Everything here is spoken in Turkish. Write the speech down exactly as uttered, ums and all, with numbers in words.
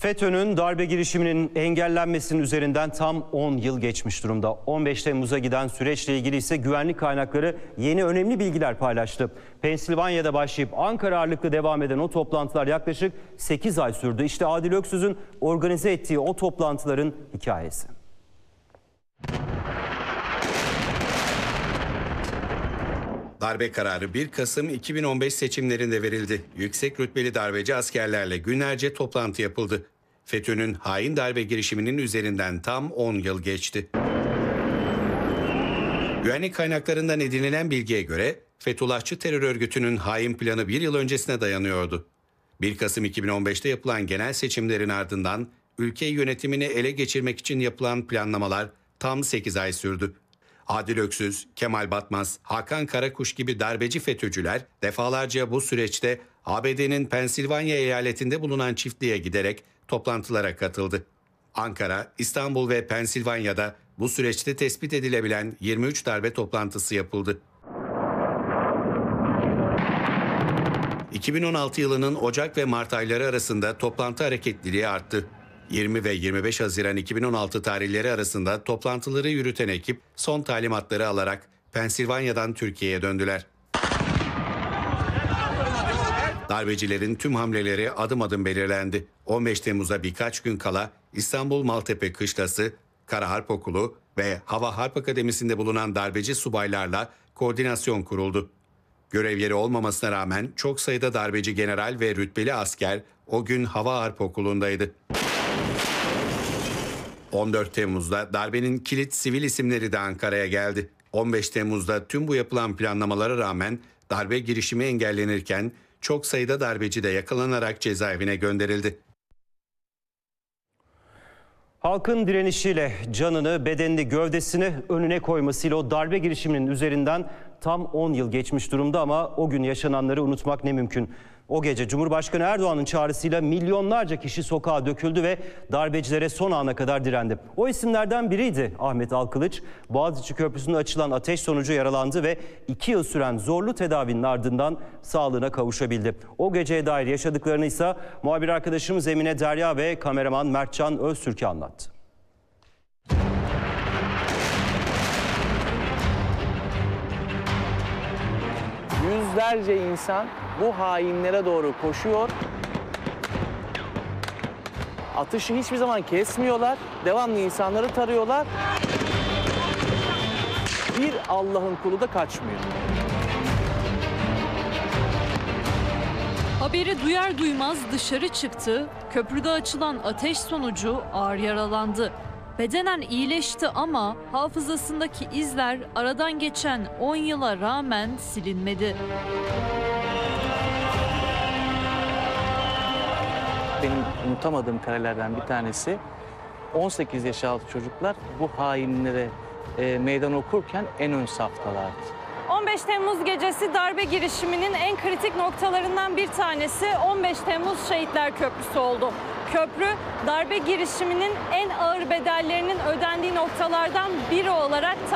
FETÖ'nün darbe girişiminin engellenmesinin üzerinden tam on yıl geçmiş durumda. on beş Temmuz'a giden süreçle ilgili ise güvenlik kaynakları yeni önemli bilgiler paylaştı. Pensilvanya'da başlayıp Ankara ağırlıklı devam eden o toplantılar yaklaşık sekiz ay sürdü. İşte Adil Öksüz'ün organize ettiği o toplantıların hikayesi. Darbe kararı bir Kasım iki bin on beş seçimlerinde verildi. Yüksek rütbeli darbeci askerlerle günlerce toplantı yapıldı. FETÖ'nün hain darbe girişiminin üzerinden tam on yıl geçti. Güvenlik kaynaklarından edinilen bilgiye göre Fethullahçı terör örgütünün hain planı bir yıl öncesine dayanıyordu. bir Kasım iki bin on beşte yapılan genel seçimlerin ardından ülke yönetimini ele geçirmek için yapılan planlamalar tam sekiz ay sürdü. Adil Öksüz, Kemal Batmaz, Hakan Karakuş gibi darbeci FETÖ'cüler defalarca bu süreçte A B D'nin Pensilvanya eyaletinde bulunan çiftliğe giderek toplantılara katıldı. Ankara, İstanbul ve Pensilvanya'da bu süreçte tespit edilebilen yirmi üç darbe toplantısı yapıldı. iki bin on altı yılının Ocak ve Mart ayları arasında toplantı hareketliliği arttı. yirmi ve yirmi beş Haziran iki bin on altı tarihleri arasında toplantıları yürüten ekip son talimatları alarak Pensilvanya'dan Türkiye'ye döndüler. Darbecilerin tüm hamleleri adım adım belirlendi. on beş Temmuz'a birkaç gün kala İstanbul Maltepe Kışlası, Kara Harp Okulu ve Hava Harp Akademisi'nde bulunan darbeci subaylarla koordinasyon kuruldu. Görev yeri olmamasına rağmen çok sayıda darbeci general ve rütbeli asker o gün Hava Harp Okulu'ndaydı. on dört Temmuz'da darbenin kilit sivil isimleri de Ankara'ya geldi. on beş Temmuz'da tüm bu yapılan planlamalara rağmen darbe girişimi engellenirken çok sayıda darbeci de yakalanarak cezaevine gönderildi. Halkın direnişiyle canını, bedenini, gövdesini önüne koymasıyla o darbe girişiminin üzerinden tam on yıl geçmiş durumda ama o gün yaşananları unutmak ne mümkün. O gece Cumhurbaşkanı Erdoğan'ın çağrısıyla milyonlarca kişi sokağa döküldü ve darbecilere son ana kadar direndi. O isimlerden biriydi Ahmet Alkılıç. Boğaziçi Köprüsü'nde açılan ateş sonucu yaralandı ve iki yıl süren zorlu tedavinin ardından sağlığına kavuşabildi. O geceye dair yaşadıklarını ise muhabir arkadaşımız Emine Derya ve kameraman Mertcan Öztürk'e anlattı. Yüzlerce insan bu hainlere doğru koşuyor. Atışı hiçbir zaman kesmiyorlar. Devamlı insanları tarıyorlar. Bir Allah'ın kulu da kaçmıyor. Haberi duyar duymaz dışarı çıktı. Köprüde açılan ateş sonucu ağır yaralandı. Bedenen iyileşti ama hafızasındaki izler aradan geçen on yıla rağmen silinmedi. Benim unutamadığım karelerden bir tanesi on sekiz yaş altı çocuklar bu hainlere e, meydan okurken en ön saftalardı. on beş Temmuz gecesi darbe girişiminin en kritik noktalarından bir tanesi on beş Temmuz Şehitler Köprüsü oldu. Köprü darbe girişiminin en ağır bedellerinin ödendiği noktalardan biri olarak